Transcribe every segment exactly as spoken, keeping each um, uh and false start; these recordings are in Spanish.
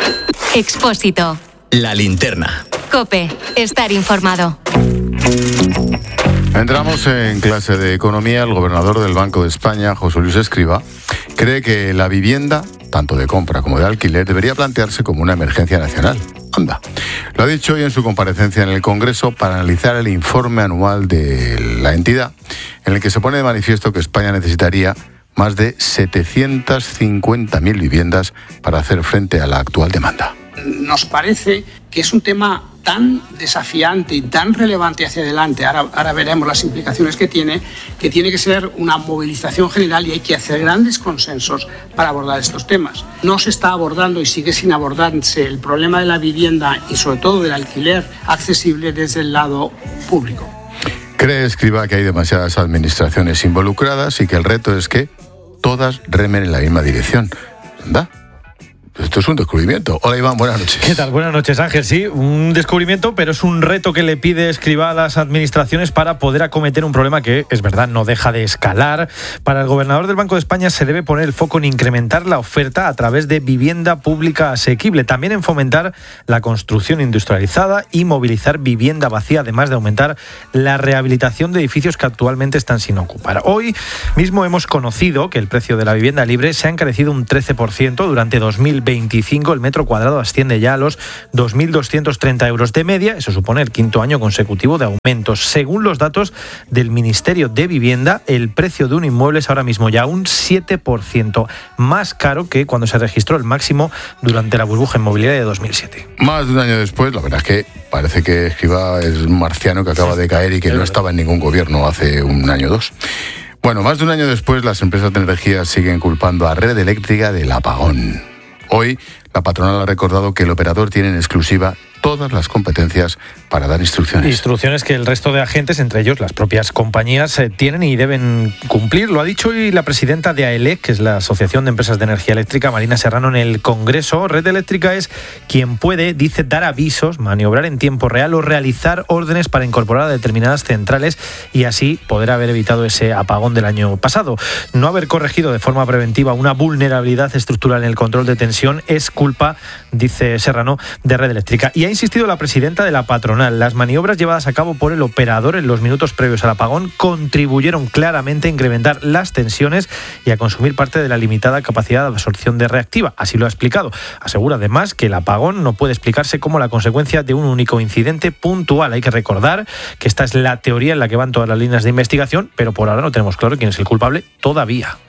Expósito. La linterna. COPE. Estar informado. Entramos en clase de economía. El gobernador del Banco de España, José Luis Escrivá, cree que la vivienda, tanto de compra como de alquiler, debería plantearse como una emergencia nacional. Anda. Lo ha dicho hoy en su comparecencia en el Congreso para analizar el informe anual de la entidad, en el que se pone de manifiesto que España necesitaría más de setecientas cincuenta mil viviendas para hacer frente a la actual demanda. Nos parece que es un tema tan desafiante y tan relevante hacia adelante, ahora, ahora veremos las implicaciones que tiene, que tiene que ser una movilización general y hay que hacer grandes consensos para abordar estos temas. No se está abordando y sigue sin abordarse el problema de la vivienda y sobre todo del alquiler accesible desde el lado público. Cree Escrivá que hay demasiadas administraciones involucradas y que el reto es que todas remen en la misma dirección. ¿Anda? Esto es un descubrimiento. Hola Iván, buenas noches. ¿Qué tal? Buenas noches, Ángel. Sí, un descubrimiento, pero es un reto que le pide Escrivá a las administraciones para poder acometer un problema que, es verdad, no deja de escalar. Para el gobernador del Banco de España se debe poner el foco en incrementar la oferta a través de vivienda pública asequible, también en fomentar la construcción industrializada y movilizar vivienda vacía, además de aumentar la rehabilitación de edificios que actualmente están sin ocupar. Hoy mismo hemos conocido que el precio de la vivienda libre se ha encarecido un trece por ciento durante dos mil veinticinco. El metro cuadrado asciende ya a los dos mil doscientos treinta euros de media. Eso supone el quinto año consecutivo de aumentos. Según los datos del Ministerio de Vivienda, el precio de un inmueble es ahora mismo ya un siete por ciento más caro que cuando se registró el máximo durante la burbuja inmobiliaria de dos mil siete. Más de un año después, la verdad es que parece que Escrivá es un marciano que acaba de caer y que no estaba en ningún gobierno hace un año o dos. Bueno, más de un año después, las empresas de energía siguen culpando a Red Eléctrica del apagón. Hoy, la patronal ha recordado que el operador tiene en exclusiva todas las competencias para dar instrucciones. Instrucciones que el resto de agentes, entre ellos las propias compañías, eh, tienen y deben cumplir. Lo ha dicho hoy la presidenta de AELEC, que es la Asociación de Empresas de Energía Eléctrica, Marina Serrano, en el Congreso. Red Eléctrica es quien puede, dice, dar avisos, maniobrar en tiempo real o realizar órdenes para incorporar a determinadas centrales y así poder haber evitado ese apagón del año pasado. No haber corregido de forma preventiva una vulnerabilidad estructural en el control de tensión es culpa, dice Serrano, de Red Eléctrica. Y ha insistido la presidenta de la patronal. Las maniobras llevadas a cabo por el operador en los minutos previos al apagón contribuyeron claramente a incrementar las tensiones y a consumir parte de la limitada capacidad de absorción de reactiva. Así lo ha explicado. Asegura además que el apagón no puede explicarse como la consecuencia de un único incidente puntual. Hay que recordar que esta es la teoría en la que van todas las líneas de investigación, pero por ahora no tenemos claro quién es el culpable todavía.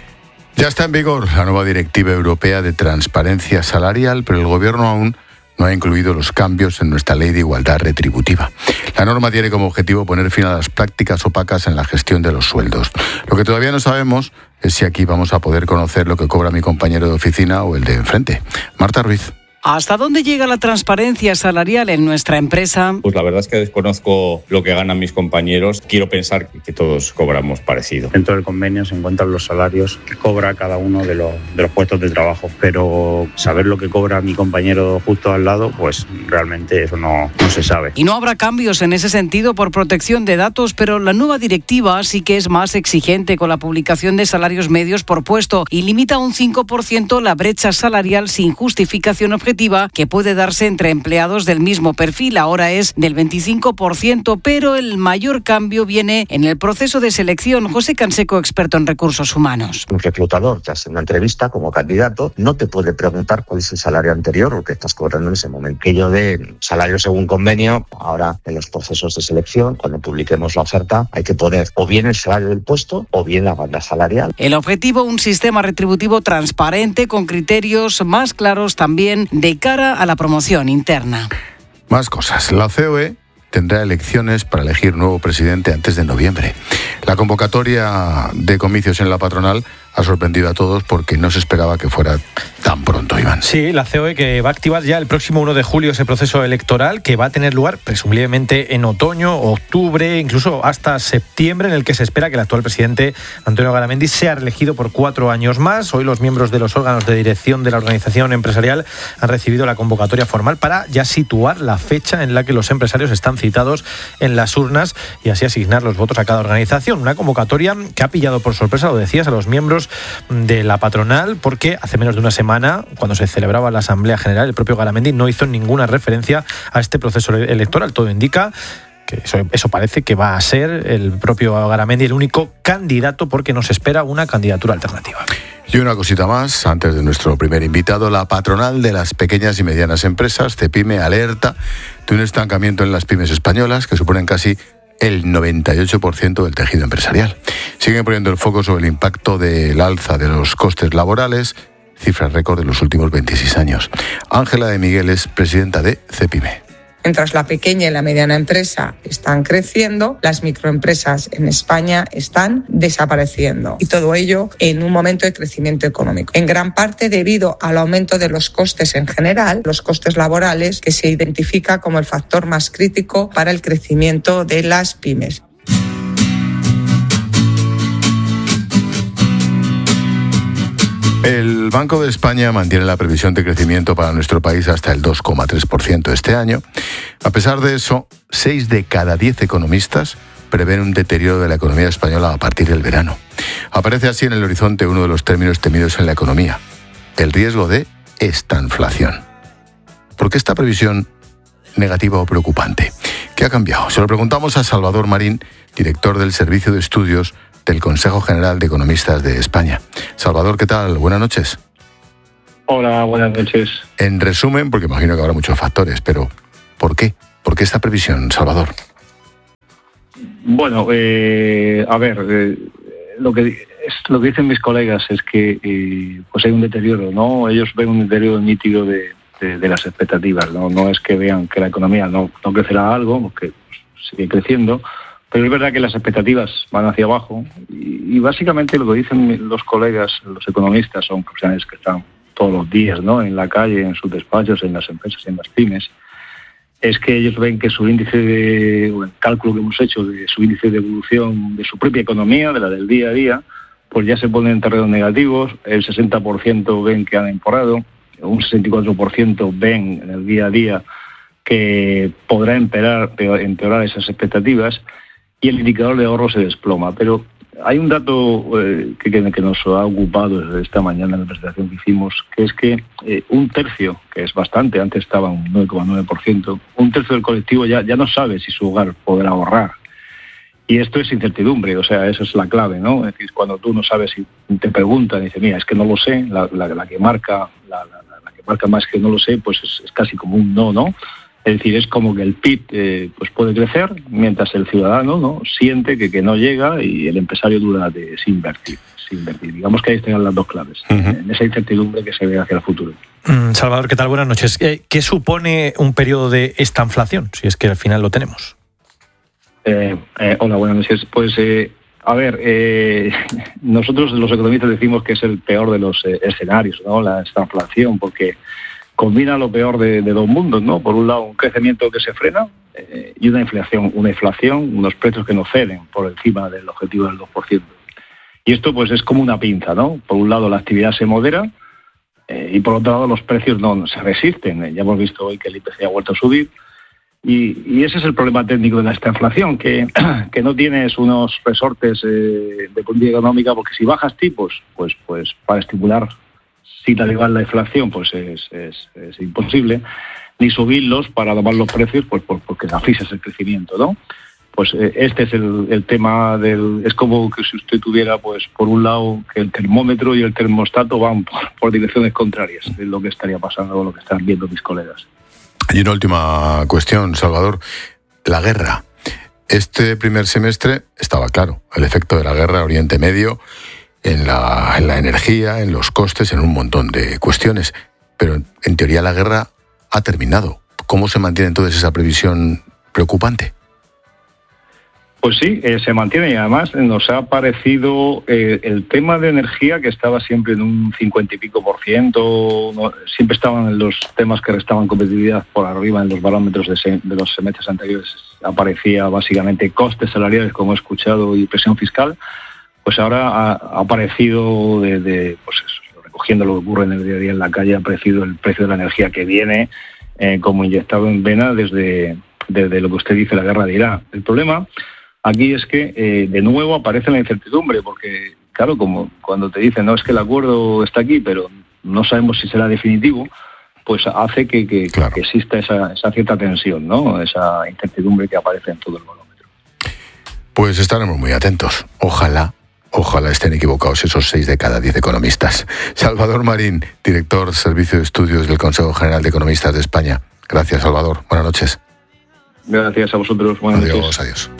Ya está en vigor la nueva Directiva Europea de Transparencia Salarial, pero el Gobierno aún no ha incluido los cambios en nuestra Ley de Igualdad Retributiva. La norma tiene como objetivo poner fin a las prácticas opacas en la gestión de los sueldos. Lo que todavía no sabemos es si aquí vamos a poder conocer lo que cobra mi compañero de oficina o el de enfrente. Marta Ruiz. ¿Hasta dónde llega la transparencia salarial en nuestra empresa? Pues la verdad es que desconozco lo que ganan mis compañeros. Quiero pensar que todos cobramos parecido. Dentro del convenio se encuentran los salarios que cobra cada uno de los, de los puestos de trabajo, pero saber lo que cobra mi compañero justo al lado, pues realmente eso no, no se sabe. Y no habrá cambios en ese sentido por protección de datos, pero la nueva directiva sí que es más exigente con la publicación de salarios medios por puesto y limita un cinco por ciento la brecha salarial sin justificación objetiva que puede darse entre empleados del mismo perfil. Ahora es del veinticinco por ciento, pero el mayor cambio viene en el proceso de selección. José Canseco, experto en recursos humanos. Un reclutador que hace una entrevista como candidato no te puede preguntar cuál es el salario anterior o que estás cobrando en ese momento. Que yo de salario según convenio, ahora en los procesos de selección, cuando publiquemos la oferta, hay que poner o bien el salario del puesto o bien la banda salarial. El objetivo, un sistema retributivo transparente con criterios más claros también de cara a la promoción interna. Más cosas. La C O E tendrá elecciones para elegir nuevo presidente antes de noviembre. La convocatoria de comicios en la patronal ha sorprendido a todos porque no se esperaba que fuera tan pronto, Iván. Sí, la C O E que va a activar ya el próximo uno de julio ese proceso electoral que va a tener lugar presumiblemente en otoño, octubre, incluso hasta septiembre, en el que se espera que el actual presidente Antonio Garamendi sea reelegido por cuatro años más. Hoy los miembros de los órganos de dirección de la organización empresarial han recibido la convocatoria formal para ya situar la fecha en la que los empresarios están citados en las urnas y así asignar los votos a cada organización. Una convocatoria que ha pillado por sorpresa, lo decías, a los miembros de la patronal, porque hace menos de una semana, cuando se celebraba la Asamblea General, el propio Garamendi no hizo ninguna referencia a este proceso electoral. Todo indica que eso, eso parece que va a ser el propio Garamendi el único candidato, porque nos espera una candidatura alternativa. Y una cosita más, antes de nuestro primer invitado, la patronal de las pequeñas y medianas empresas, CEPIME, alerta de un estancamiento en las pymes españolas que suponen casi el noventa y ocho por ciento del tejido empresarial. Siguen poniendo el foco sobre el impacto del alza de los costes laborales, cifras récord de los últimos veintiséis años. Ángela de Miguel es presidenta de CEPIME. Mientras la pequeña y la mediana empresa están creciendo, las microempresas en España están desapareciendo. Y todo ello en un momento de crecimiento económico. En gran parte debido al aumento de los costes en general, los costes laborales, que se identifica como el factor más crítico para el crecimiento de las pymes. El Banco de España mantiene la previsión de crecimiento para nuestro país hasta el dos coma tres por ciento este año. A pesar de eso, seis de cada diez economistas prevén un deterioro de la economía española a partir del verano. Aparece así en el horizonte uno de los términos temidos en la economía: el riesgo de estanflación. ¿Por qué esta previsión negativa o preocupante? ¿Qué ha cambiado? Se lo preguntamos a Salvador Marín, director del Servicio de Estudios del Consejo General de Economistas de España. Salvador, ¿qué tal? Buenas noches. Hola, buenas noches. En resumen, porque imagino que habrá muchos factores, pero ¿por qué? ¿Por qué esta previsión, Salvador? Bueno, eh, a ver, eh, lo que es, lo que dicen mis colegas es que eh, pues hay un deterioro, ¿no? Ellos ven un deterioro nítido de, de, de las expectativas, ¿no? No es que vean que la economía no, no crecerá algo, porque sigue creciendo, pero es verdad que las expectativas van hacia abajo y, y básicamente lo que dicen los colegas, los economistas, son profesionales que están todos los días, ¿no?, en la calle, en sus despachos, en las empresas, en las pymes, es que ellos ven que su índice de, o el cálculo que hemos hecho de su índice de evolución de su propia economía, de la del día a día, pues ya se pone en terrenos negativos. El sesenta por ciento ven que han empeorado, un sesenta y cuatro por ciento ven en el día a día que podrá empeorar, empeorar esas expectativas, y el indicador de ahorro se desploma. Pero hay un dato eh, que, que nos ha ocupado desde esta mañana en la presentación que hicimos, que es que eh, un tercio, que es bastante, antes estaba un nueve coma nueve por ciento, un tercio del colectivo ya, ya no sabe si su hogar podrá ahorrar. Y esto es incertidumbre, o sea, esa es la clave, ¿no? Es decir, cuando tú no sabes, si te preguntan y dices, mira, es que no lo sé, la, la, la que marca la, la, la que marca más que no lo sé, pues es, es casi como un no, ¿no? Es decir, es como que el P I B eh, pues puede crecer, mientras el ciudadano, ¿no?, siente que, que no llega, y el empresario duda de sin invertir, sin invertir. Digamos que ahí están las dos claves, uh-huh. en esa incertidumbre que se ve hacia el futuro. Mm, Salvador, ¿qué tal? Buenas noches. ¿Qué supone un periodo de estanflación, si es que al final lo tenemos? Eh, eh, hola, buenas noches. Pues, eh, a ver, eh, nosotros los economistas decimos que es el peor de los eh, escenarios, ¿no?, la estanflación, porque combina lo peor de, de dos mundos, ¿no? Por un lado, un crecimiento que se frena eh, y una inflación, una inflación, unos precios que no ceden por encima del objetivo del dos por ciento. Y esto, pues, es como una pinza, ¿no? Por un lado, la actividad se modera eh, y por otro lado, los precios no, no se resisten. Ya hemos visto hoy que el I P C ha vuelto a subir. Y, y ese es el problema técnico de esta inflación, que, que no tienes unos resortes eh, de política económica, porque si bajas tipos, pues, pues para estimular sin derivar la inflación, pues es, es, es imposible, ni subirlos para tomar los precios, pues por, porque asfixias el crecimiento, ¿no? Pues eh, este es el, el tema del... Es como que si usted tuviera, pues, por un lado, que el termómetro y el termostato van por, por direcciones contrarias, es lo que estaría pasando o lo que están viendo mis colegas. Y una última cuestión, Salvador. La guerra. Este primer semestre estaba claro, el efecto de la guerra Oriente Medio en la, en la energía, en los costes, en un montón de cuestiones. Pero en teoría la guerra ha terminado. ¿Cómo se mantiene entonces esa previsión preocupante? Pues sí, eh, se mantiene, y además nos ha parecido eh, el tema de energía, que estaba siempre en un cincuenta y pico por ciento, no, siempre estaban en los temas que restaban competitividad por arriba en los barómetros de, se, de los semestres anteriores. Aparecía básicamente costes salariales, como he escuchado, y presión fiscal. Pues ahora ha, ha aparecido, de, de, pues eso, recogiendo lo que ocurre en el día a día en la calle, ha aparecido el precio de la energía, que viene eh, como inyectado en vena desde, desde lo que usted dice, la guerra de Irán. El problema aquí es que eh, de nuevo aparece la incertidumbre, porque claro, como cuando te dicen, no, es que el acuerdo está aquí, pero no sabemos si será definitivo, pues hace que, que, claro. que exista esa, esa cierta tensión, ¿no? Esa incertidumbre que aparece en todo el barómetro. Pues estaremos muy atentos. Ojalá, ojalá estén equivocados esos seis de cada diez economistas. Salvador Marín, director Servicio de Estudios del Consejo General de Economistas de España. Gracias, Salvador. Buenas noches. Gracias a vosotros. Buenas adiós, noches. Adiós.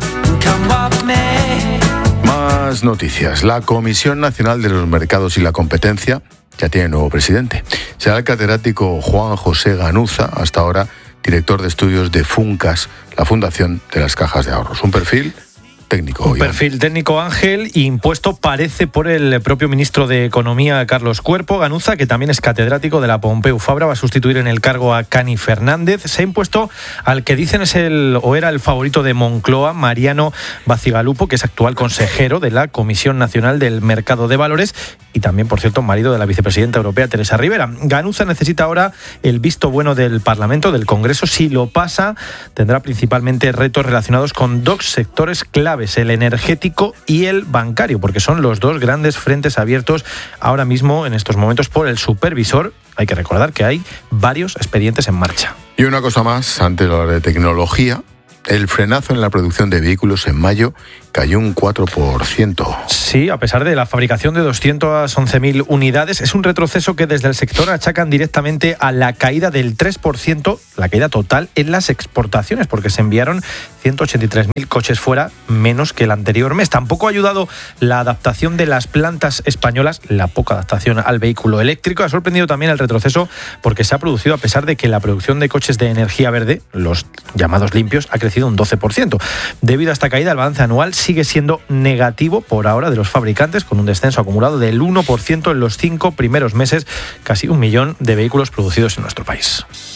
Más noticias. La Comisión Nacional de los Mercados y la Competencia ya tiene nuevo presidente. Será el catedrático Juan José Ganuza, hasta ahora director de estudios de Funcas, la Fundación de las Cajas de Ahorros. Un perfil técnico. Un perfil técnico, Ángel, impuesto parece por el propio ministro de Economía, Carlos Cuerpo. Ganuza, que también es catedrático de la Pompeu Fabra, va a sustituir en el cargo a Cani Fernández. Se ha impuesto al que dicen es el o era el favorito de Moncloa, Mariano Bacigalupo, que es actual consejero de la Comisión Nacional del Mercado de Valores y también, por cierto, marido de la vicepresidenta europea, Teresa Rivera. Ganuza necesita ahora el visto bueno del Parlamento, del Congreso. Si lo pasa, tendrá principalmente retos relacionados con dos sectores clave, el energético y el bancario, porque son los dos grandes frentes abiertos ahora mismo en estos momentos por el supervisor. Hay que recordar que hay varios expedientes en marcha. Y una cosa más, antes de hablar de tecnología, el frenazo en la producción de vehículos en mayo cayó un cuatro por ciento. Sí, a pesar de la fabricación de doscientas once mil unidades, es un retroceso que desde el sector achacan directamente a la caída del tres por ciento, la caída total en las exportaciones, porque se enviaron ciento ochenta y tres mil coches fuera, menos que el anterior mes. Tampoco ha ayudado la adaptación de las plantas españolas, la poca adaptación al vehículo eléctrico. Ha sorprendido también el retroceso porque se ha producido a pesar de que la producción de coches de energía verde, los llamados limpios, ha crecido un doce por ciento. Debido a esta caída, el balance anual sigue siendo negativo por ahora de los fabricantes, con un descenso acumulado del uno por ciento en los cinco primeros meses, casi un millón de vehículos producidos en nuestro país.